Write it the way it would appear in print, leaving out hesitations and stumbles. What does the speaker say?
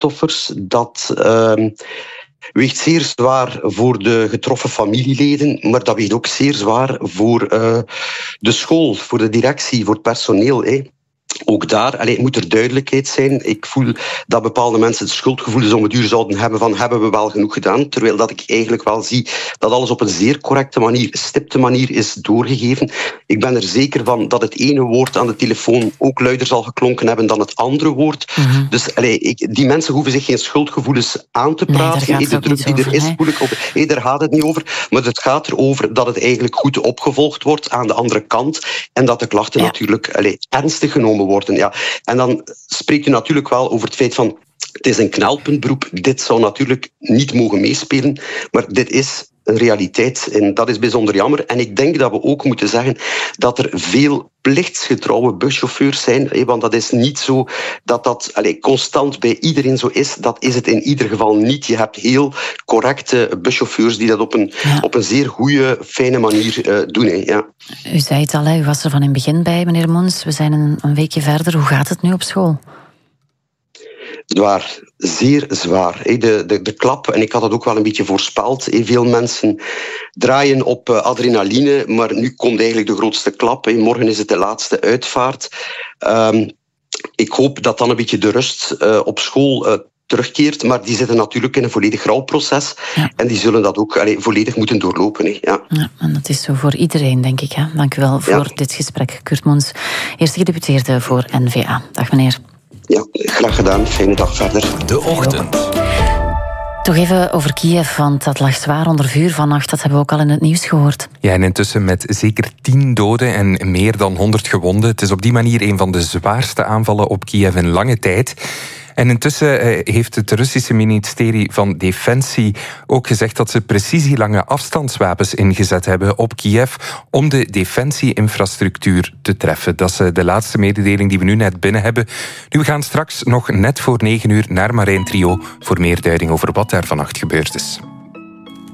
slachtoffers. Dat weegt zeer zwaar voor de getroffen familieleden, maar dat weegt ook zeer zwaar voor de school, voor de directie, voor het personeel. Ook daar moet er duidelijkheid zijn. Ik voel dat bepaalde mensen het schuldgevoel om het duur zouden hebben van hebben we wel genoeg gedaan, terwijl dat ik eigenlijk wel zie dat alles op een zeer correcte manier, stipte manier is doorgegeven. Ik ben er zeker van dat het ene woord aan de telefoon ook luider zal geklonken hebben dan het andere woord. Mm-hmm. Dus die mensen hoeven zich geen schuldgevoelens aan te praten. De druk die er is, daar gaat het niet over. Maar het gaat erover dat het eigenlijk goed opgevolgd wordt aan de andere kant en dat de klachten natuurlijk ernstig genomen worden. Ja. En dan spreekt u natuurlijk wel over het feit van het is een knelpuntberoep. Dit zou natuurlijk niet mogen meespelen, maar dit is een realiteit en dat is bijzonder jammer. En ik denk dat we ook moeten zeggen dat er veel plichtsgetrouwe buschauffeurs zijn, want dat is niet zo dat dat constant bij iedereen zo is. Dat is het in ieder geval niet. Je hebt heel correcte buschauffeurs die dat op een zeer goede, fijne manier doen. Ja. U zei het al, u was er van in het begin bij, meneer Moens. We zijn een weekje verder. Hoe gaat het nu op school? Zwaar, zeer zwaar. De klap, en ik had het ook wel een beetje voorspeld. Veel mensen draaien op adrenaline, maar nu komt eigenlijk de grootste klap. Morgen is het de laatste uitvaart. Ik hoop dat dan een beetje de rust op school terugkeert, maar die zitten natuurlijk in een volledig rouwproces en die zullen dat ook volledig moeten doorlopen. Ja, en dat is zo voor iedereen, denk ik. Hè? Dank u wel voor dit gesprek, Kurt Moens, eerste gedeputeerde voor N-VA. Dag meneer. Ja, graag gedaan. Fijne dag verder. De Ochtend. Toch even over Kiev, want dat lag zwaar onder vuur vannacht. Dat hebben we ook al in het nieuws gehoord. Ja, en intussen met zeker 10 doden en meer dan 100 gewonden. Het is op die manier een van de zwaarste aanvallen op Kiev in lange tijd. En intussen heeft het Russische ministerie van Defensie ook gezegd dat ze precisielange afstandswapens ingezet hebben op Kiev om de defensieinfrastructuur te treffen. Dat is de laatste mededeling die we nu net binnen hebben. Nu, we gaan straks nog net voor 9 uur naar Marijn Trio voor meer duiding over wat daar vannacht gebeurd is.